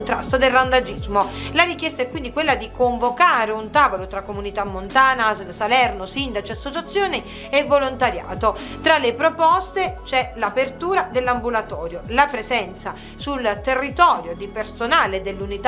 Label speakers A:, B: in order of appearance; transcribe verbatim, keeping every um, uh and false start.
A: contrasto del randagismo. La richiesta è quindi quella di convocare un tavolo tra Comunità Montana, A S L Salerno, sindaci, associazioni e volontariato. Tra le proposte c'è l'apertura dell'ambulatorio, la presenza sul territorio di personale dell'unità